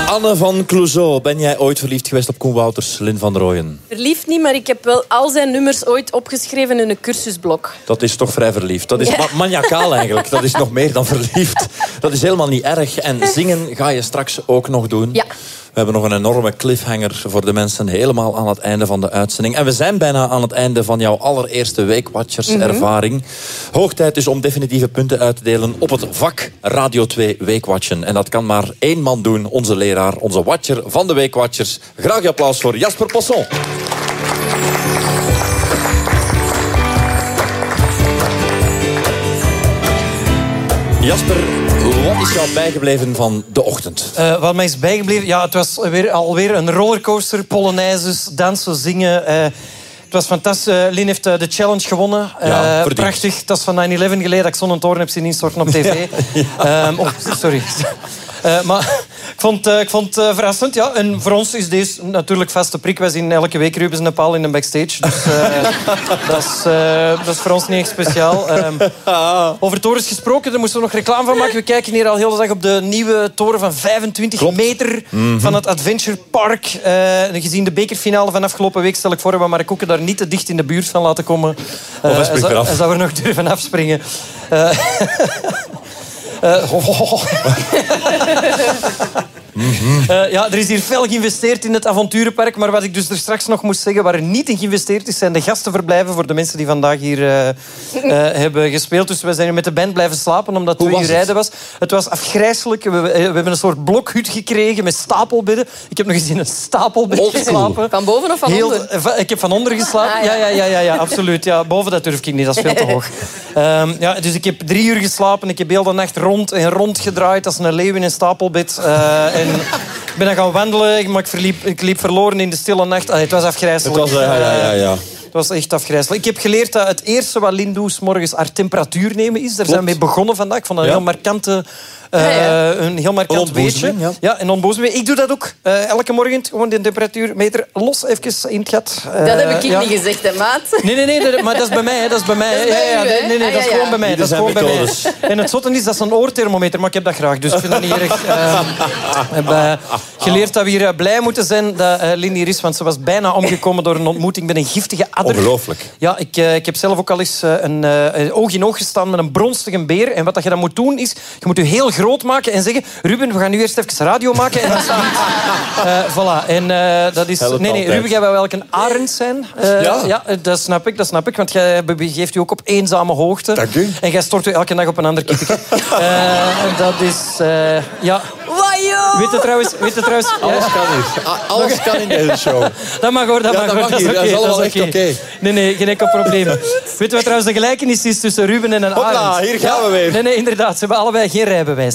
Anne van Clouseau, ben jij ooit verliefd geweest op Koen Wouters, Lynn van Rooyen? Verliefd niet, maar ik heb wel al zijn nummers ooit opgeschreven in een cursusblok. Dat is toch vrij verliefd. Dat is maniacaal eigenlijk. Dat is nog meer dan verliefd. Dat is helemaal niet erg. En zingen ga je straks ook nog doen. Ja. We hebben nog een enorme cliffhanger voor de mensen helemaal aan het einde van de uitzending. En we zijn bijna aan het einde van jouw allereerste Weekwatchers-ervaring. Hoog tijd dus om definitieve punten uit te delen op het vak Radio 2 Weekwatchen. En dat kan maar één man doen, onze leraar, onze watcher van de Weekwatchers. Graag je applaus voor Jasper Posson. Jasper, wat is jou bijgebleven van de ochtend? Wat mij is bijgebleven? Ja, het was alweer een rollercoaster. Polonaises, dansen, zingen. Het was fantastisch. Lynn heeft de challenge gewonnen. Ja, prachtig. Dat is van 9/11 geleden dat ik zo'n toren heb zien instorten op tv. Ja. Sorry. Maar ik vond het verrassend. Ja. En voor ons is deze natuurlijk vaste prik. Wij zien elke week Rubens en Paul in een backstage. Dus dat is voor ons niet echt speciaal. Over torens gesproken, daar moesten we nog reclame van maken. We kijken hier al heel de dag op de nieuwe toren van 25 meter van het Adventure Park. Gezien de bekerfinale van afgelopen week stel ik voor dat we Mark Koeken daar niet te dicht in de buurt van laten komen. Hij zou er nog durven afspringen. Er is hier fel geïnvesteerd in het avonturenpark. Maar wat ik dus er straks nog moest zeggen, waar er niet in geïnvesteerd is, zijn de gastenverblijven voor de mensen die vandaag hier hebben gespeeld. Dus we zijn hier met de band blijven slapen, omdat het 2 uur rijden was. Het was afgrijselijk. We hebben een soort blokhut gekregen met stapelbedden. Ik heb nog eens in een stapelbed geslapen. Van boven of van onder? Ik heb van onder geslapen. Ja, absoluut. Ja, boven dat durf ik niet, dat is veel te hoog. Dus ik heb 3 uur geslapen. Ik heb heel de nacht rond en rond gedraaid als een leeuw in een stapelbed. En ik ben dan gaan wandelen, maar ik liep verloren in de stille nacht. Het was afgrijselijk. Het was, Het was echt afgrijselijk. Ik heb geleerd dat het eerste wat Lynn doet 's morgens haar temperatuur nemen is. Daar zijn we mee begonnen vandaag. Ik vond dat een heel markante... een heel markant weetje. Ja, een ontboezeming. Ik doe dat ook elke morgen. Gewoon de temperatuurmeter los even in het gat. Dat heb ik niet gezegd, hè, maat? Nee, maar dat is bij mij. Dat is bij mij. Nee, dat is gewoon bij mij. Dat is gewoon bij mij. En het zotte is, dat is een oorthermometer, maar ik heb dat graag. Dus ik vind dat niet erg. Ik heb geleerd dat we hier blij moeten zijn dat Lynn hier is, want ze was bijna omgekomen door een ontmoeting met een giftige adder. Ongelooflijk. Ja, ik heb zelf ook al eens een oog in oog gestaan met een bronstige beer. En wat je dan moet doen, is... Je moet je heel groot maken en zeggen... Ruben, we gaan nu eerst even radio maken. En dan voilà. En dat is... Nee, Ruben, jij wil wel een arend zijn. Ja, dat snap ik. Want jij begeeft je ook op eenzame hoogte. Dank u. En jij stort je elke dag op een ander kippetje. Dat is... ja... Weet je trouwens... Alles kan niet. Alles kan in deze show. Dat mag hoor, dat mag. Dat is allemaal echt oké. Nee, geen enkel probleem. Weet je wat trouwens de gelijkenis is tussen Ruben en een arend? Hopla, hier gaan we weer. Nee, inderdaad. Ze hebben allebei geen rijbewijs.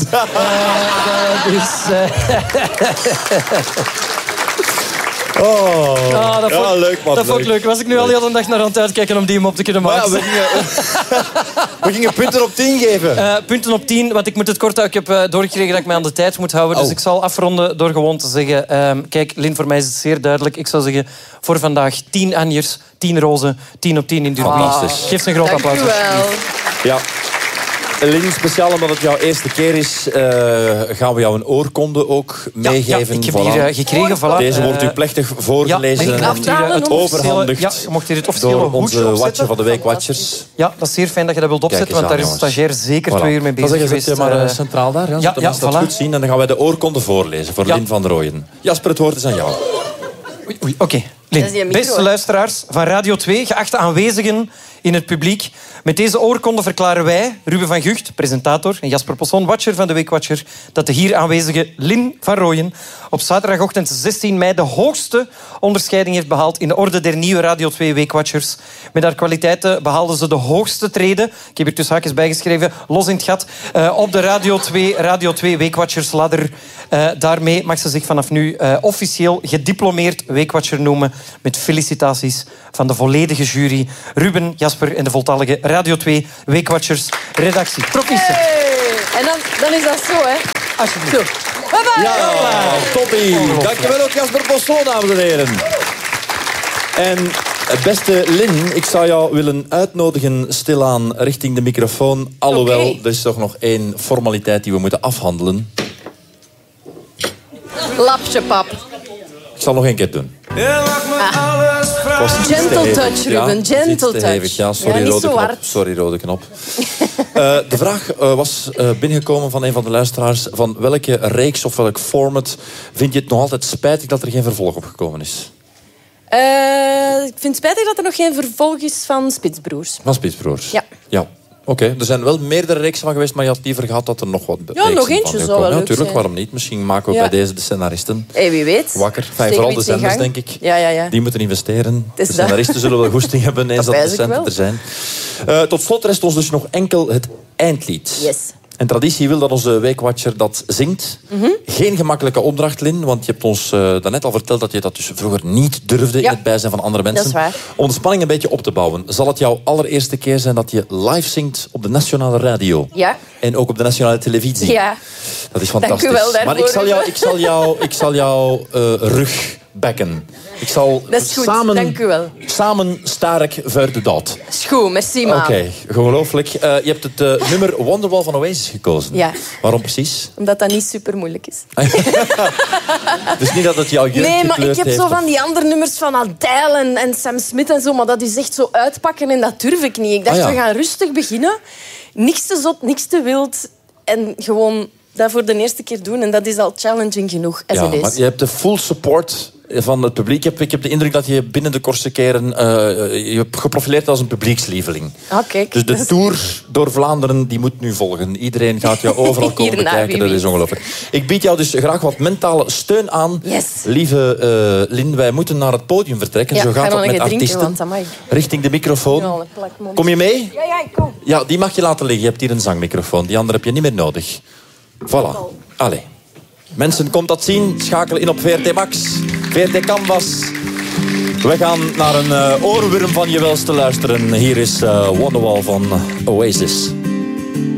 Leuk man. Dat vond ik leuk. Was ik nu al de hele dag naar aan het uitkijken om die hem op te kunnen maken. We gingen punten op 10 geven. Punten op 10, want ik moet het kort houden. Ik heb doorgekregen dat ik mij aan de tijd moet houden. Dus ik zal afronden door gewoon te zeggen... kijk, Lynn, voor mij is het zeer duidelijk. Ik zou zeggen, voor vandaag 10 Anjers, 10 rozen, 10 op 10 in Durban. Geef ze een groot applaus. Dank u wel. Ja. Lynn, speciaal omdat het jouw eerste keer is, gaan we jou een oorkonde ook meegeven. Ik heb hier gekregen. Voilà. Deze wordt u plechtig voorgelezen en overhandigd je mocht hier het officiële door onze hoedje watcher van de Weekwatchers. Ja, dat is zeer fijn dat je dat wilt opzetten, want daar is een stagiair zeker 2 uur mee bezig geweest. Zet je maar centraal daar, zodat de mensen dat goed zien. En dan gaan wij de oorkonde voorlezen voor Lynn van Rooyen. Jasper, het woord is aan jou. Oké. Lynn, beste luisteraars van Radio 2, geachte aanwezigen in het publiek. Met deze oorkonde verklaren wij, Ruben van Gucht, presentator, en Jasper Posson, watcher van de Weekwatcher, dat de hier aanwezige Lynn van Rooyen op zaterdagochtend 16 mei de hoogste onderscheiding heeft behaald in de orde der nieuwe Radio 2 Weekwatchers. Met haar kwaliteiten behaalde ze de hoogste trede, ik heb hier tussen haakjes bijgeschreven, los in het gat, op de Radio 2 Weekwatchersladder. Daarmee mag ze zich vanaf nu officieel gediplomeerd Weekwatcher noemen, met felicitaties van de volledige jury, Ruben, Jasper en de voltallige Radio 2 Weekwatchers redactie. Proficiat. Hey. En dan is dat zo, hè? Alsjeblieft. Zo. Bye-bye. Ja, toppie. Dankjewel ook, Jasper Posson, dames en heren. En beste Lynn, ik zou jou willen uitnodigen stilaan richting de microfoon. Alhoewel, er is toch nog één formaliteit die we moeten afhandelen. Lapje pap. Ik zal nog één keer doen. Gentle touch, Ruben. Gentle touch. Ja, sorry, niet rode zo knop. hard. Sorry, rode knop. De vraag was binnengekomen van een van de luisteraars. Van welke reeks of welk format vind je het nog altijd spijtig dat er geen vervolg op gekomen is? Ik vind het spijtig dat er nog geen vervolg is van Spitsbroers. Van Spitsbroers? Ja. Oké, er zijn wel meerdere reeksen van geweest, maar je had liever gehad dat er nog wat reeksen nog eentje van zou wel leuk natuurlijk, zijn. waarom niet? Misschien maken we bij deze de scenaristen Wie weet. wakker. Steken Vooral we de iets in zenders, gang. denk ik. Ja. Die moeten investeren. is De dat. scenaristen zullen wel goesting hebben eens dat de wijs ik centen wel. er zijn. Tot slot rest ons dus nog enkel het eindlied. Yes. En traditie wil dat onze weekwatcher dat zingt. Geen gemakkelijke opdracht, Lin, want je hebt ons daarnet al verteld dat je dat dus vroeger niet durfde in het bijzijn van andere mensen. Dat is waar. Om de spanning een beetje op te bouwen, zal het jouw allereerste keer zijn dat je live zingt op de nationale radio? Ja. En ook op de nationale televisie? Ja. Dat is fantastisch. Dank u wel daarvoor. Maar ik zal jou rug backen. Ik zal Dat is goed, dank u wel. samen sterk verder dat. Dat is goed, merci man. Oké, ongelooflijk. Je hebt het nummer Wonderwall van Oasis gekozen. Ja. Waarom precies? Omdat dat niet super moeilijk is. Dus niet dat het jouw jeugd Nee, maar gekleurd ik heb heeft, zo of- van die andere nummers van Adele en Sam Smith en zo, maar dat is echt zo uitpakken en dat durf ik niet. Ik dacht, Ah, ja. we gaan rustig beginnen. Niks te zot, niks te wild. En gewoon dat voor de eerste keer doen. En dat is al challenging genoeg, as Ja, it is. maar je hebt de full support van het publiek. Ik heb de indruk dat je binnen de kortste keren je hebt geprofileerd als een publiekslieveling. Ah, kijk. Dus de tour door Vlaanderen die moet nu volgen. Iedereen gaat jou overal komen Hierna, bekijken. wie Dat is weet. ongelooflijk. Ik bied jou dus graag wat mentale steun aan. Yes. Lieve Lin, wij moeten naar het podium vertrekken. Ja, Zo ga gaat nog dat een met keer drinken, artiesten. want amai. Richting de microfoon. Ja, een plakmond. Kom je mee? Ja, ik kom. Ja, die mag je laten liggen. Je hebt hier een zangmicrofoon. Die andere heb je niet meer nodig. Voilà. Allee. Mensen, komt dat zien? Schakel in op VRT Max. VRT Canvas. We gaan naar een oorworm van je welste luisteren. Hier is Wonderwall van Oasis.